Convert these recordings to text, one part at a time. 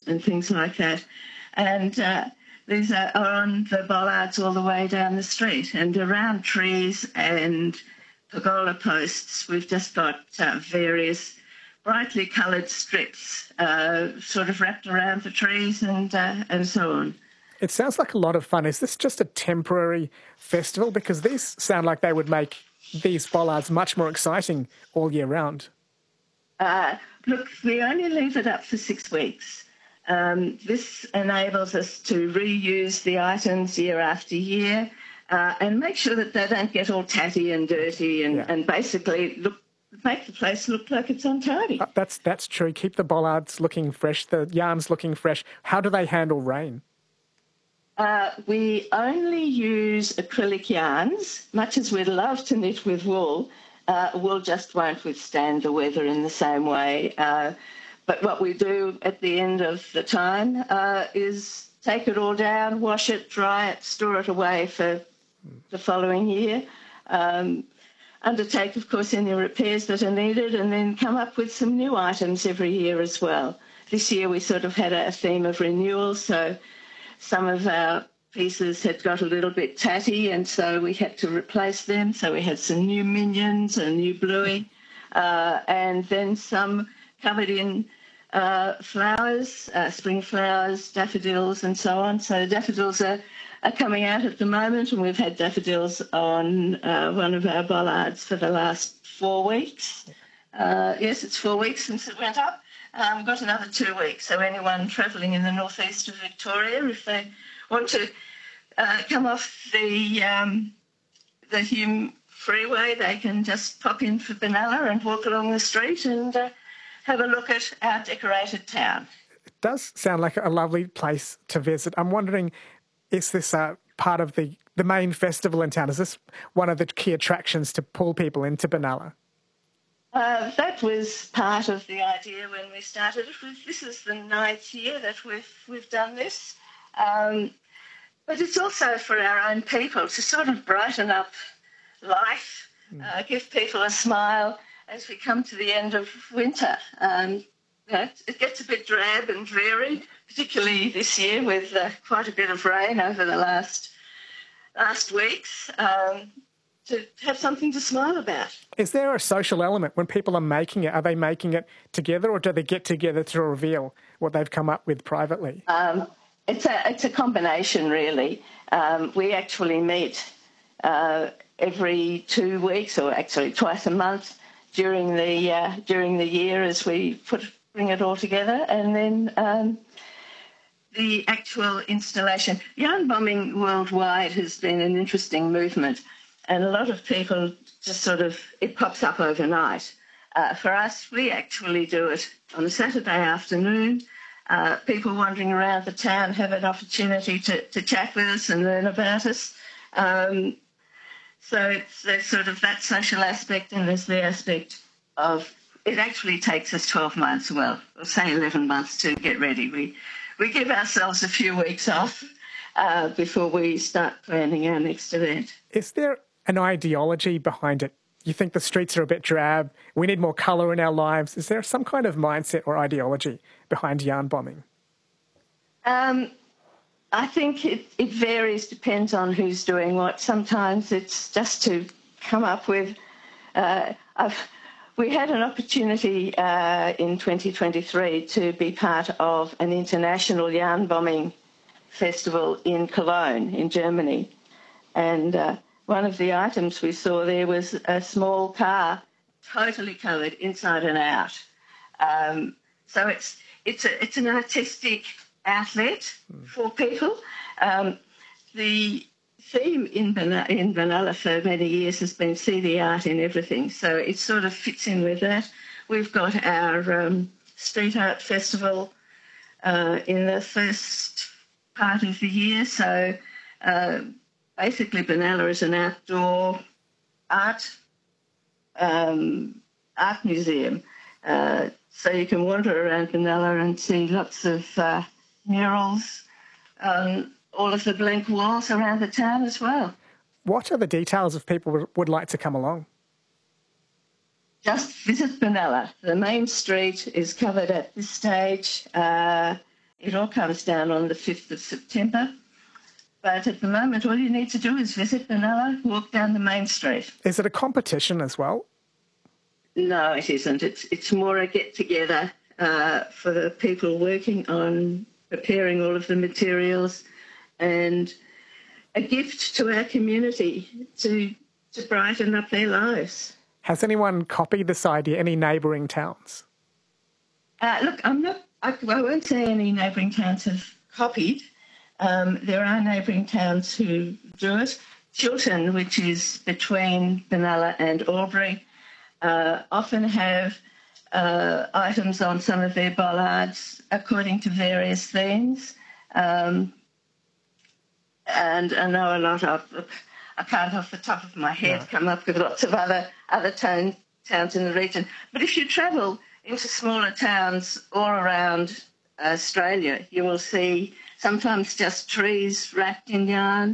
and things like that. And these are on the bollards all the way down the street, and around trees and pergola posts, we've just got various brightly coloured strips sort of wrapped around the trees and so on. It sounds like a lot of fun. Is this just a temporary festival? Because these sound like they would make these bollards much more exciting all year round. Look, we only leave it up for 6 weeks. This enables us to reuse the items year after year and make sure that they don't get all tatty and dirty and basically make the place look like it's untidy. That's true. Keep the bollards looking fresh, the yarns looking fresh. How do they handle rain? We only use acrylic yarns. Much as we'd love to knit with wool, wool just won't withstand the weather in the same way. But what we do at the end of the time is take it all down, wash it, dry it, store it away for the following year. Undertake, of course, any repairs that are needed, and then come up with some new items every year as well. This year we sort of had a theme of renewal, so some of our pieces had got a little bit tatty, and so we had to replace them. So we had some new minions and new bluey, and then some covered in flowers, spring flowers, daffodils and so on. So daffodils are coming out at the moment, and we've had daffodils on one of our bollards for the last 4 weeks. Yes, it's 4 weeks since it went up. We've got another 2 weeks, so anyone travelling in the northeast of Victoria, if they want to come off the Hume Freeway, they can just pop in for Benalla and walk along the street and have a look at our decorated town. It does sound like a lovely place to visit. I'm wondering, is this part of the main festival in town? Is this one of the key attractions to pull people into Benalla? That was part of the idea when we started it. This is the 9th year that we've done this. But it's also for our own people to sort of brighten up life, give people a smile as we come to the end of winter. It gets a bit drab and dreary, particularly this year with quite a bit of rain over the last weeks, to have something to smile about. Is there a social element when people are making it? Are they making it together, or do they get together to reveal what they've come up with privately? It's a combination, really. We actually meet every 2 weeks, or actually twice a month during the year as we bring it all together, and then the actual installation. Yarn bombing worldwide has been an interesting movement, and a lot of people just it pops up overnight. For us, we actually do it on a Saturday afternoon. People wandering around the town have an opportunity to chat with us and learn about us. So there's sort of that social aspect, and there's the aspect of it actually takes us 12 months, well, say 11 months to get ready. We give ourselves a few weeks off before we start planning our next event. Is there an ideology behind it? You think the streets are a bit drab, we need more colour in our lives. Is there some kind of mindset or ideology behind yarn bombing? I think it varies, depends on who's doing what. Sometimes it's just to come up with... we had an opportunity in 2023 to be part of an international yarn bombing festival in Cologne, in Germany. And one of the items we saw there was a small car totally covered inside and out. So it's an artistic outlet for people. The theme in Benalla for many years has been see the art in everything, so it sort of fits in with that. We've got our street art festival in the first part of the year, so basically Benalla is an outdoor art museum. So you can wander around Benalla and see lots of murals on all of the blank walls around the town as well. What are the details if people would like to come along? Just visit Benalla. The main street is covered at this stage It all comes down on the 5th of September. But at the moment, all you need to do is visit Benalla, walk down the main street. Is it a competition as well? No, it isn't. It's more a get-together for the people working on preparing all of the materials and a gift to our community to brighten up their lives. Has anyone copied this idea, any neighbouring towns? Look, I won't say any neighbouring towns have copied. There are neighbouring towns who do it. Chiltern, which is between Benalla and Albury, often have items on some of their bollards according to various themes. And I know a lot of, I can't off the top of my head come up with lots of other towns in the region. But if you travel into smaller towns all around Australia, you will see sometimes just trees wrapped in yarn,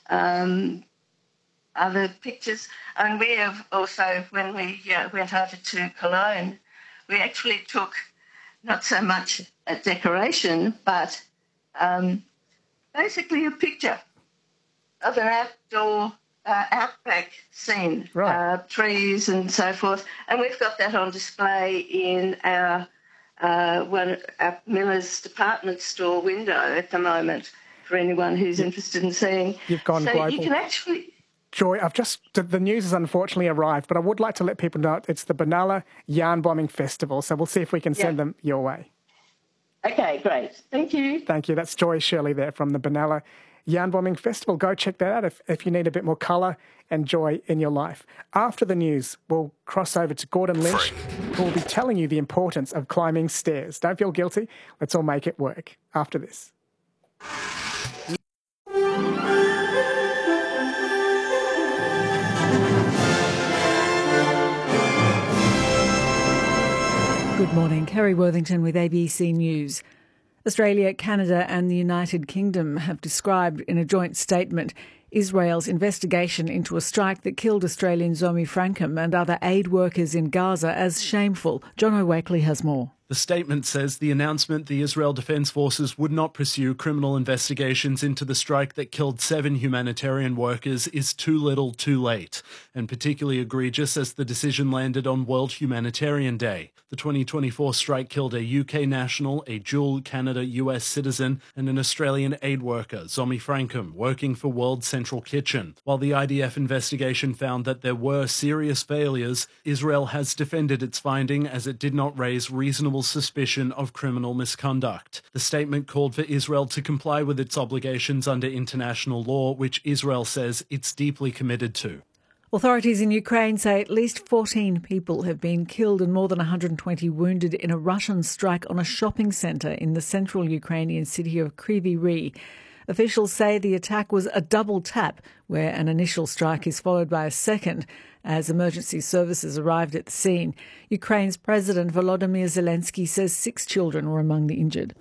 other pictures. And we have also, when we went over to Cologne, we actually took not so much a decoration, but basically a picture of an outdoor outback scene, trees and so forth. And we've got that on display in our Miller's department store window at the moment for anyone who's interested in seeing. You've gone global. You can actually... Joy, the news has unfortunately arrived, but I would like to let people know it's the Benalla Yarn Bombing Festival, so we'll see if we can send them your way. Okay, great. Thank you. Thank you. That's Joy Shirley there from the Benalla Yarn Bombing Festival. Go check that out if you need a bit more colour and joy in your life. After the news, we'll cross over to Gordon Lynch, who will be telling you the importance of climbing stairs. Don't feel guilty. Let's all make it work after this. Good morning, Kerry Worthington with ABC News. Australia, Canada and the United Kingdom have described in a joint statement Israel's investigation into a strike that killed Australian Zomi Frankham and other aid workers in Gaza as shameful. John O'Wakely has more. The statement says the announcement the Israel Defense Forces would not pursue criminal investigations into the strike that killed 7 humanitarian workers is too little too late, and particularly egregious as the decision landed on World Humanitarian Day. The 2024 strike killed a UK national, a dual Canada-US citizen, and an Australian aid worker, Zomi Frankham, working for World Central Kitchen. While the IDF investigation found that there were serious failures, Israel has defended its finding as it did not raise reasonable suspicion of criminal misconduct. The statement called for Israel to comply with its obligations under international law, which Israel says it's deeply committed to. Authorities in Ukraine say at least 14 people have been killed and more than 120 wounded in a Russian strike on a shopping centre in the central Ukrainian city of Kryvyi Rih. Officials say the attack was a double tap, where an initial strike is followed by a second, as emergency services arrived at the scene. Ukraine's President Volodymyr Zelensky says 6 children were among the injured.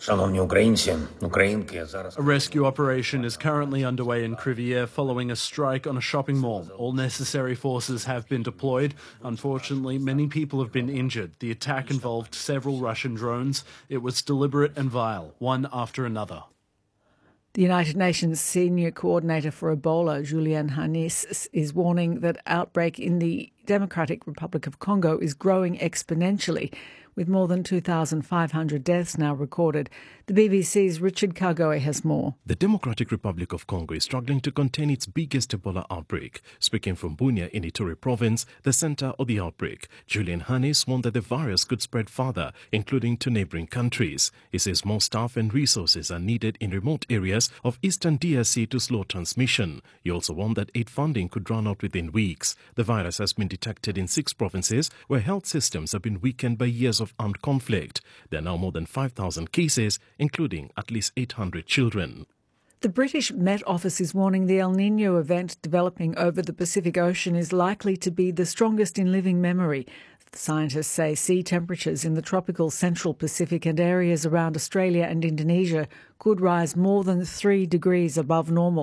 A rescue operation is currently underway in Kryvyi Rih following a strike on a shopping mall. All necessary forces have been deployed. Unfortunately, many people have been injured. The attack involved several Russian drones. It was deliberate and vile, one after another. The United Nations Senior Coordinator for Ebola, Julian Hannis, is warning that outbreak in the Democratic Republic of Congo is growing exponentially, with more than 2,500 deaths now recorded. The BBC's Richard Kagoe has more. The Democratic Republic of Congo is struggling to contain its biggest Ebola outbreak. Speaking from Bunia in Ituri province, the centre of the outbreak, Julian Hannis warned that the virus could spread further, including to neighbouring countries. He says more staff and resources are needed in remote areas of eastern DRC to slow transmission. He also warned that aid funding could run out within weeks. The virus has been detected in 6 provinces where health systems have been weakened by years of armed conflict. There are now more than 5,000 cases, including at least 800 children. The British Met Office is warning the El Niño event developing over the Pacific Ocean is likely to be the strongest in living memory. The scientists say sea temperatures in the tropical central Pacific and areas around Australia and Indonesia could rise more than 3 degrees above normal.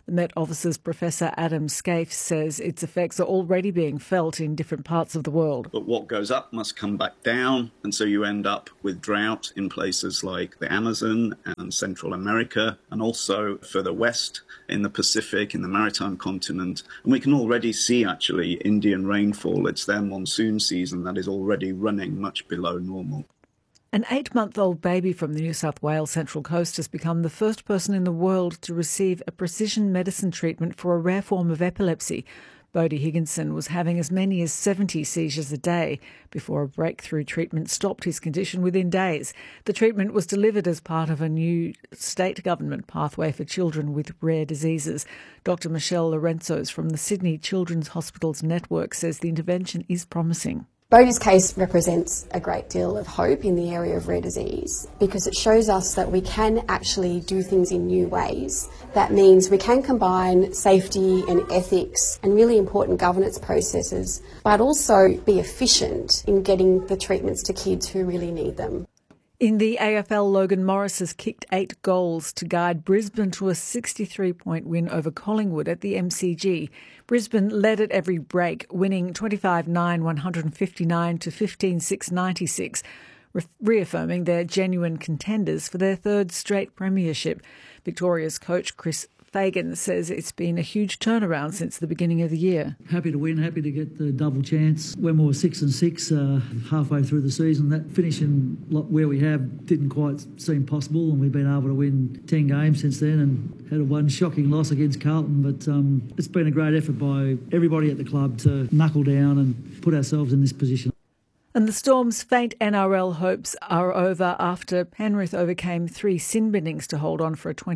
The Met Office's Professor Adam Scaife says its effects are already being felt in different parts of the world. But what goes up must come back down, and so you end up with drought in places like the Amazon and Central America, and also further west in the Pacific, in the maritime continent. And we can already see, actually, Indian rainfall. It's their monsoon season that is already running much below normal. An 8-month-old baby from the New South Wales Central Coast has become the first person in the world to receive a precision medicine treatment for a rare form of epilepsy. Bodie Higginson was having as many as 70 seizures a day before a breakthrough treatment stopped his condition within days. The treatment was delivered as part of a new state government pathway for children with rare diseases. Dr Michelle Lorenzos from the Sydney Children's Hospitals Network says the intervention is promising. Bodie's case represents a great deal of hope in the area of rare disease because it shows us that we can actually do things in new ways. That means we can combine safety and ethics and really important governance processes, but also be efficient in getting the treatments to kids who really need them. In the AFL, Logan Morris has kicked 8 goals to guide Brisbane to a 63-point win over Collingwood at the MCG. Brisbane led at every break, winning 25-9, 159 to 15-6, 96, reaffirming their genuine contenders for their third straight premiership. Victoria's coach Chris Fagan says it's been a huge turnaround since the beginning of the year. Happy to win, happy to get the double chance. When we were 6-6 halfway through the season, that finishing where we have didn't quite seem possible, and we've been able to win 10 games since then and had a one shocking loss against Carlton. But it's been a great effort by everybody at the club to knuckle down and put ourselves in this position. And the Storm's faint NRL hopes are over after Penrith overcame 3 sin binnings to hold on for a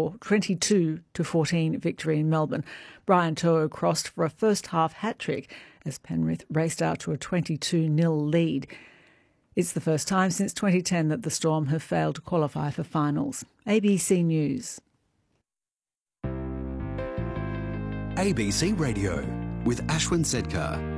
22-14 victory in Melbourne. Brian To'o crossed for a first-half hat-trick as Penrith raced out to a 22-0 lead. It's the first time since 2010 that the Storm have failed to qualify for finals. ABC News. ABC Radio with Ashwin Sedkar.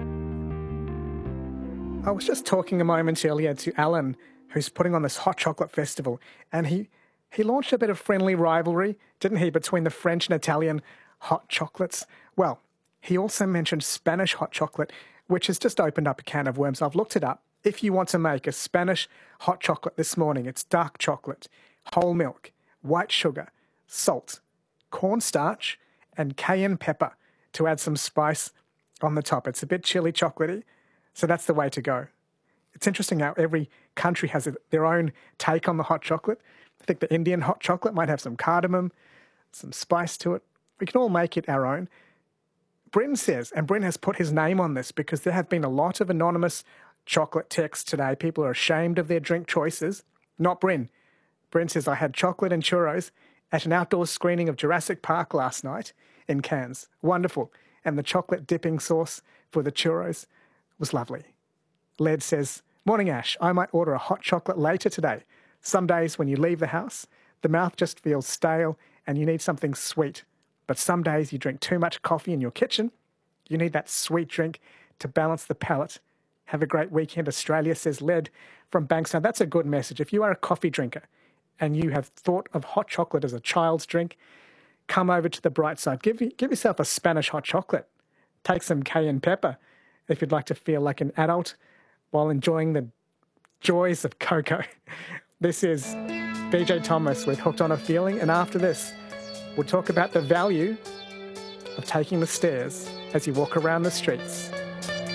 I was just talking a moment earlier to Alan, who's putting on this hot chocolate festival, and he launched a bit of friendly rivalry, didn't he, between the French and Italian hot chocolates? Well, he also mentioned Spanish hot chocolate, which has just opened up a can of worms. I've looked it up. If you want to make a Spanish hot chocolate this morning, it's dark chocolate, whole milk, white sugar, salt, cornstarch, and cayenne pepper to add some spice on the top. It's a bit chili chocolatey. So that's the way to go. It's interesting how every country has their own take on the hot chocolate. I think the Indian hot chocolate might have some cardamom, some spice to it. We can all make it our own. Bryn says, and Bryn has put his name on this because there have been a lot of anonymous chocolate texts today. People are ashamed of their drink choices. Not Bryn. Bryn says, I had chocolate and churros at an outdoor screening of Jurassic Park last night in Cairns. Wonderful. And the chocolate dipping sauce for the churros was lovely. Led says, Morning Ash, I might order a hot chocolate later today. Some days when you leave the house, the mouth just feels stale and you need something sweet. But some days you drink too much coffee in your kitchen. You need that sweet drink to balance the palate. Have a great weekend, Australia, says Led from Bankstown. That's a good message. If you are a coffee drinker and you have thought of hot chocolate as a child's drink, come over to the bright side. Give yourself a Spanish hot chocolate. Take some cayenne pepper if you'd like to feel like an adult while enjoying the joys of cocoa. This is BJ Thomas with Hooked on a Feeling, and after this, we'll talk about the value of taking the stairs as you walk around the streets.